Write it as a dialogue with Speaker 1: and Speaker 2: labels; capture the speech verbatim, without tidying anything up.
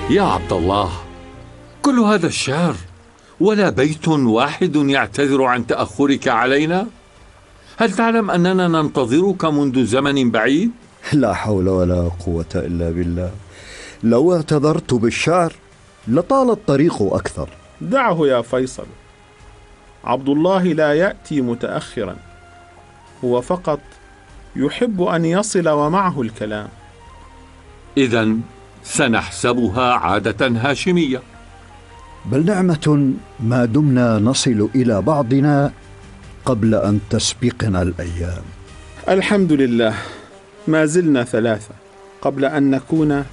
Speaker 1: يا عبد الله، كل هذا الشعر ولا بيت واحد يعتذر عن تأخرك علينا؟ هل تعلم أننا ننتظرك منذ زمن بعيد؟
Speaker 2: لا حول ولا قوة إلا بالله. لو اعتذرت بالشعر لطال الطريق أكثر.
Speaker 3: دعه يا فيصل، عبد الله لا يأتي متأخرا، هو فقط يحب أن يصل ومعه الكلام.
Speaker 1: إذن سنحسبها عادة هاشمية.
Speaker 2: بل نعمة ما دمنا نصل إلى بعضنا قبل أن تسبقنا الأيام.
Speaker 3: الحمد لله، ما زلنا ثلاثة قبل أن نكون